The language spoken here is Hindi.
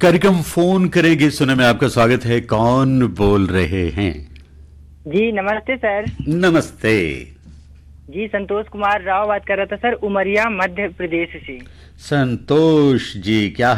कार्यक्रम फोन करेंगे सुने में आपका स्वागत है। कौन बोल रहे हैं? जी नमस्ते सर। नमस्ते जी संतोष कुमार राव बात कर रहा था सर, उमरिया मध्य प्रदेश से। संतोष जी, क्या